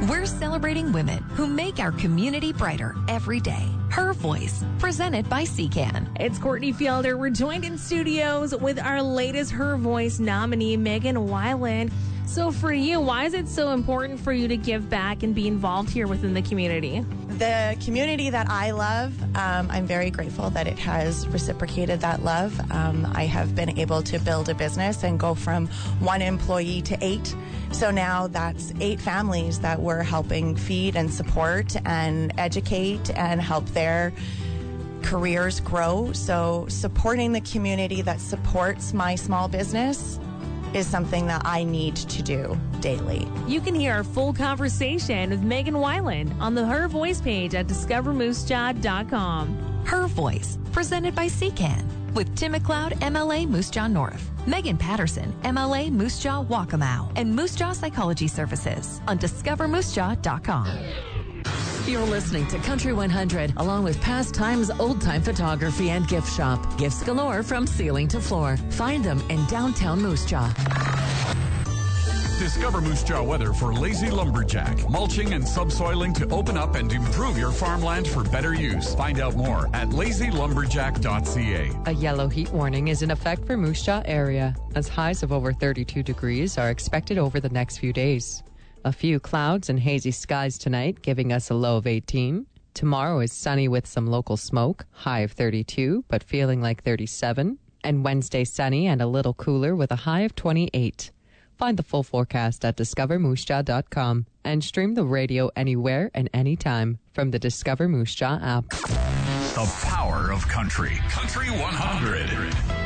We're celebrating women who make our community brighter every day. Her Voice, presented by CCAN. It's Courtney Fielder. We're joined in studios with our latest Her Voice nominee, Megan Weiland. So for you, why is it so important for you to give back and be involved here within the community? The community that I love, I'm very grateful that it has reciprocated that love. I have been able to build a business and go from 1 employee to 8. So now that's 8 families that we're helping feed and support and educate and help their careers grow. So supporting the community that supports my small business is something that I need to do daily. You can hear our full conversation with Megan Weiland on the Her Voice page at discovermoosejaw.com. Her Voice, presented by CCAN, with Tim McLeod, MLA Moose Jaw North, Megan Patterson, MLA Moose Jaw Waccamaw, and Moose Jaw Psychology Services on discovermoosejaw.com. You're listening to Country 100, along with Pastimes Old Time Photography and Gift Shop. Gifts galore from ceiling to floor. Find them in downtown Moose Jaw. Discover Moose Jaw weather for Lazy Lumberjack. Mulching and subsoiling to open up and improve your farmland for better use. Find out more at lazylumberjack.ca. A yellow heat warning is in effect for Moose Jaw area, as highs of over 32 degrees are expected over the next few days. A few clouds and hazy skies tonight, giving us a low of 18. Tomorrow is sunny with some local smoke, high of 32, but feeling like 37. And Wednesday sunny and a little cooler with a high of 28. Find the full forecast at discovermoosejaw.com and stream the radio anywhere and anytime from the Discover Moose Jaw app. The power of country. Country 100.